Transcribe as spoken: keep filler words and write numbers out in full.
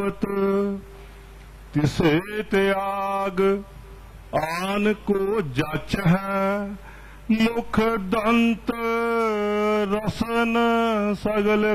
तिसे त्याग आन को जच है, मुख दंत रसन सगल